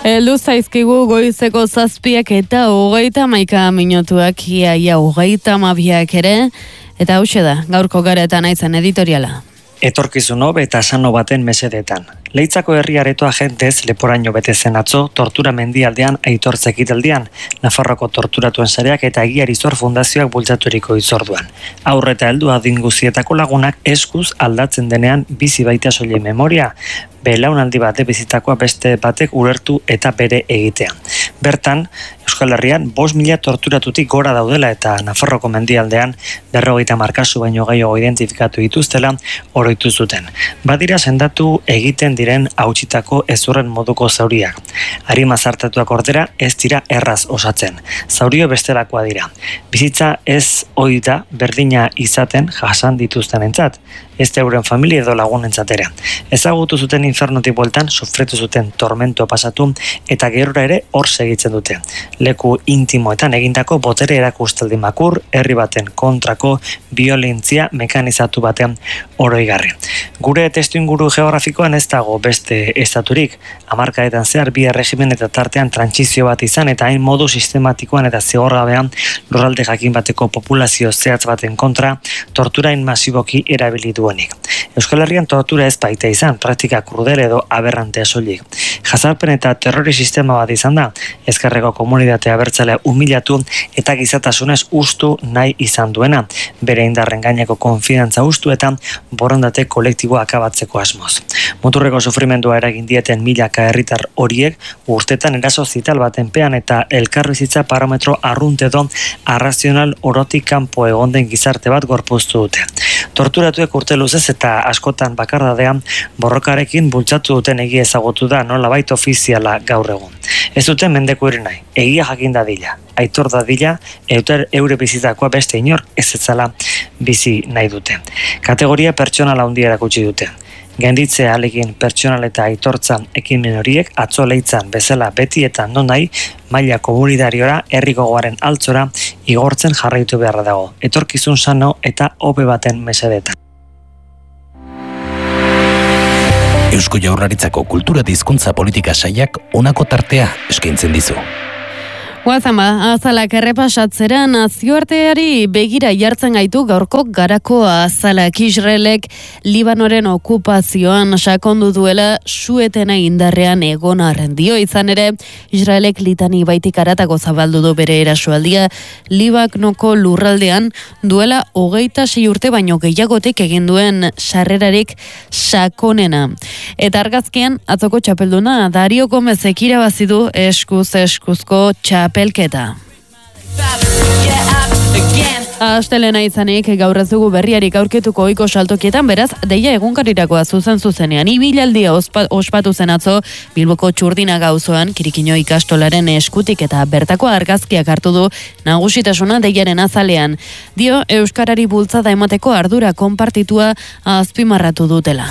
Heldu zaizkigu goizeko 7 eta 31 minutuak, ia 32 ere, eta hauxe da, gaurko Gara eta Naizen editoriala. Etorkizun hobe eta sano baten mesedetan. Leitzako herriaretoa jentez leporaino bete zen atzo, tortura mendialdean Aitor Zekitaldian, Nafarroko torturatuen sareak eta Egiari Zor Fundazioak bultzaturiko hitzorduan. Aurre eta heldu adin guztietako lagunak eskuz aldatzen denean bizi baita soilen memoria, belaunaldi bate bizitakoa beste batek ulertu eta bere egitean. Bertan, Euskal Herrian 5.000 torturatutik gora daudela eta Nafarroko mendialdean 50 kasu baino gehiago identifikatu dituztela oroitu zuten. Badira sendatu egiten diren hautsitako ezurren moduko zauriak. Arima zartatuak ordera ez dira erraz osatzen. Zaurio bestelakoa dira. Bizitza ez ohi da berdina izaten jasan dituztenentzat, ez euren familia edo lagunentzatera. Ezagutu zuten infernotik bueltan, sufritu zuten tormentua pasatu eta gerora ere hor segitzen dute. Leku intimoetan egindako botere erakustaldi makur, herri baten kontrako violentzia mekanizatu batean oroigarri. Gure testuinguru geografikoan ez dago beste estaturik, hamarkadetan zehar bi erregimen eta tartean trantsizio bat izan eta hain modu sistematikoan eta zigorgabean lurralde jakin bateko populazio zehatz baten kontra torturain masiboki erabili duenik. Euskal Herrian tortura ez baita izan, praktika krudel edo aberrante soilik. Jazarpen eta terrori sistema bat izan da, ezkerreko komunitatea abertzalea humilatu eta gizatasunez ustu nahi izan duena, bere indarren gaineko konfidantza ustu eta borondate kolektiboa akabatzeko asmoz. Muturreko sufrimendua eragin dieten milaka herritar horiek urtetan eraso zital baten pean eta elkarbizitza parametro arruntedo arrazional orotik kanpo egon den gizarte bat gorpuztu dute. Torturatuek urte luzez eta askotan bakardadean borrokarekin bultzatu duten egia ezagutu da nolabait ofiziala gaur egun. Ez duten mendeku ere nahi, egia jakin dadila, Aitor dadila, eure bizitakoa beste inor ez etzala bizi nahi dute. Kategoria pertsonala handia erakutsi dute. Gainditzea alegin pertsonal eta aitortzan ekimen horiek atzo Leitzan bezala beti eta nahi maila komunitariora herri gogoaren altzora igortzen jarraitu beharra dago. Etorkizun sano eta hobe baten mesedetan. Eusko Jaurlaritzako kultura eta hizkuntza politika sailak honako tartea eskaintzen dizu. Guazama, azalak errepasatzera nazioarteari begira jartzen gaitu gaurko Garako azalak. Israelek Libanoren okupazioan sakondu duela suetena indarrean egon arren dio. Izan ere, Israelek litani baitik aratako zabaldu du bere erasoaldia Libanoko lurraldean duela 26 urte baino gehiagotik egin duen sarrerarik sakonena. Eta argazkian atzoko txapelduna Dario Gomezek irabazi du eskuzko txapelketa. Astelena izanik gaur ez dugu berriarik aurkituko ohiko saltokietan, beraz, deia egunkarirakoa zuzenean. Ibilaldia ospatu zen atzo Bilboko Txurdinaga auzoan Kirikino ikastolaren eskutik eta bertako argazkiak hartu du nagusitasuna deiaren azalean. Dio euskarari bultzada emateko ardura konpartitua azpimarratu dutela.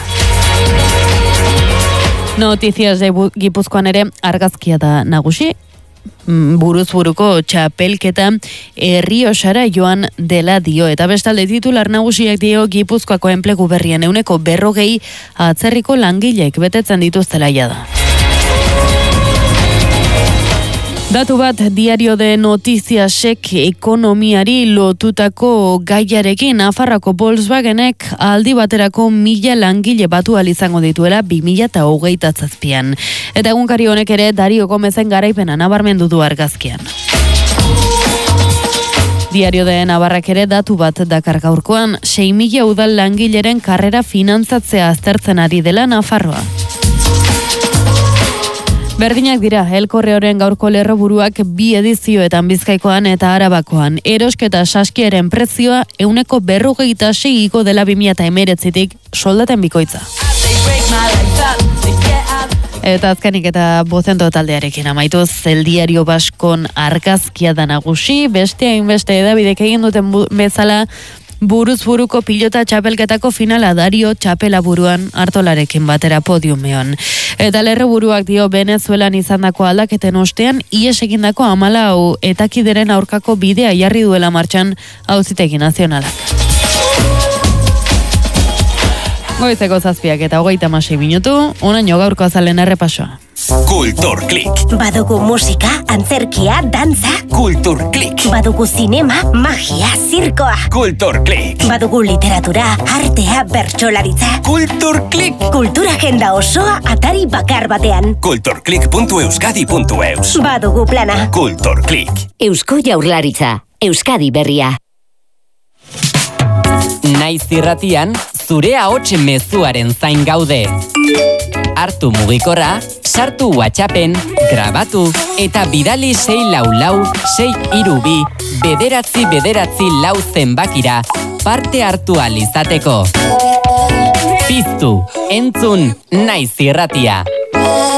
Notizias de Gipuzkoan ere argazkia da nagusi. Buruz buruko txapelketa Erriosara joan dela dio. Eta bestalde titular nagusiak dio Gipuzkoako enplegu berrian 40% atzerriko langilek betetzen dituztela jada. Datu bat Diario de Notiziasek ekonomiari lotutako gaiarekin Nafarroko Volkswagenek aldi baterako 1000 langile batu izango dituela 2027an. Eta egunkari honek ere Dario Gomezen garaipena nabarmendu du argazkian. Diario de Navarrak ere datu bat dakar gaurkoan 6.000 udal langileren karrera finantzatzea aztertzen ari dela Nafarroa. Berdinak dira, El Correoren gaurko lerroburuak 2 edizioetan Bizkaikoan eta Arabakoan. Erosketa saskiaren prezioa 126 igo dela 2019tik soldaten bikoitza. Eta azkenik eta Bozento taldearekin amaituz, El Diario Baskon argazkia da nagusi, beste hainbeste edabidek egin duten bezala, buruz buruko pilota txapelketako finala Dario txapela buruan Artolarekin batera podiumean. Eta lerroburuak dio Venezuelan izandako aldaketen ostean ihes egindako 14 etakideren aurkako bidea jarri duela martxan Auzitegi Nazionalak. Goizeko 7 eta 36 minutu, onaino gaurko azalen errepasoa. Kulturklik. Badugu musika, antzerkia, dantza. Kulturklik. Badugu zinema, magia, zirkoa. Kulturklik. Badugu literatura, artea, bertsolaritza. Kulturklik. Kultura agenda osoa atari bakar batean. Kulturklik.euskadi.eus. Badugu plana. Kulturklik. Eusko Jaurlaritza, Euskadi berria. Naiz irratian, zure ahots mezuaren zain gaude. Hartu mugikorra, sartu WhatsAppen, grabatu eta bidali 644-632-999 lau zenbakira parte hartu ahal izateko. Piztu, entzun, Naiz irratia.